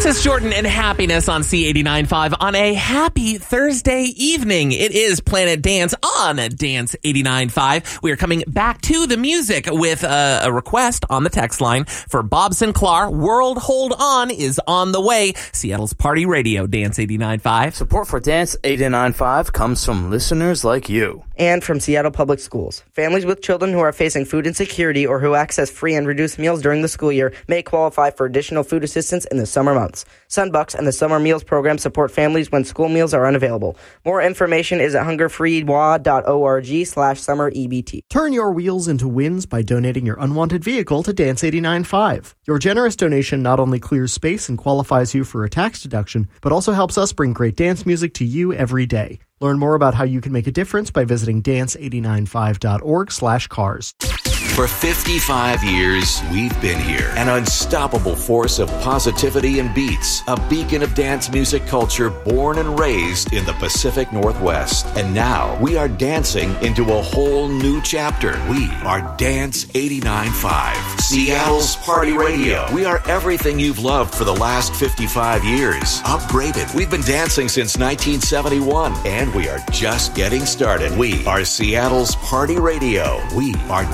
This is Jordan and Happiness on C89.5 on a happy Thursday evening. It is Planet Dance on Dance 89.5. We are coming back to the music with a request on the text line for Bob Sinclair. World Hold On is on the way. Seattle's Party Radio, Dance 89.5. Support for Dance 89.5 comes from listeners like you. And from Seattle Public Schools. Families with children who are facing food insecurity or who access free and reduced meals during the school year may qualify for additional food assistance in the summer months. Sunbucks and the Summer Meals Program support families when school meals are unavailable. More information is at hungerfreewa.org/summerebt. Turn your wheels into wins by donating your unwanted vehicle to Dance 89.5. Your generous donation not only clears space and qualifies you for a tax deduction, but also helps us bring great dance music to you every day. Learn more about how you can make a difference by visiting dance895.org/cars. For 55 years, we've been here. An unstoppable force of positivity and beats. A beacon of dance music culture born and raised in the Pacific Northwest. And now we are dancing into a whole new chapter. We are Dance 89.5, Seattle's Party Radio. We are everything you've loved for the last 55 years. Upgraded. We've been dancing since 1971, and we are just getting started. We are Seattle's Party Radio. We are